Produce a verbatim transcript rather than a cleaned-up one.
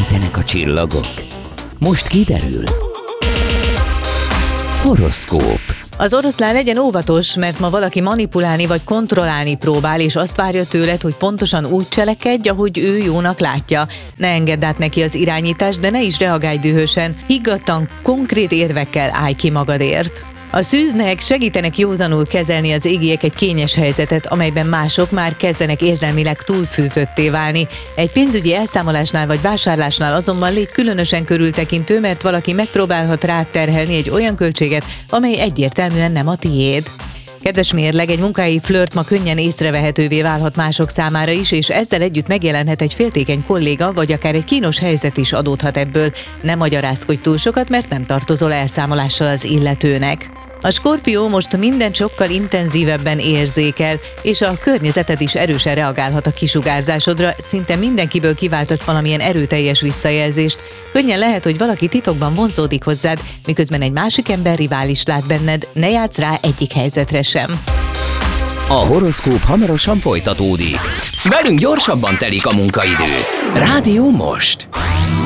rejtenek a csillagok? Most kiderül. Horoszkóp. Az oroszlán, legyen óvatos, mert ma valaki manipulálni vagy kontrollálni próbál, és azt várja tőled, hogy pontosan úgy cselekedj, ahogy ő jónak látja. Ne engedd át neki az irányítást, de ne is reagálj dühösen. Higgadtan, konkrét érvekkel állj ki magadért. A szűznek segítenek józanul kezelni az égiek egy kényes helyzetet, amelyben mások már kezdenek érzelmileg túlfűtötté válni. Egy pénzügyi elszámolásnál vagy vásárlásnál azonban légy különösen körültekintő, mert valaki megpróbálhat rád terhelni egy olyan költséget, amely egyértelműen nem a tiéd. Kedves mérleg, egy munkahelyi flört ma könnyen észrevehetővé válhat mások számára is, és ezzel együtt megjelenhet egy féltékeny kolléga, vagy akár egy kínos helyzet is adódhat ebből. Ne magyarázkodj túl sokat, mert nem tartozol elszámolással az illetőnek. A Skorpió most mindent sokkal intenzívebben érzékel, és a környezeted is erősen reagálhat a kisugárzásodra, szinte mindenkiből kiváltasz valamilyen erőteljes visszajelzést. Könnyen lehet, hogy valaki titokban vonzódik hozzád, miközben egy másik ember rivális lát benned, ne játsz rá egyik helyzetre sem. A horoszkóp hamarosan folytatódik. Velünk gyorsabban telik a munkaidő. Rádió most!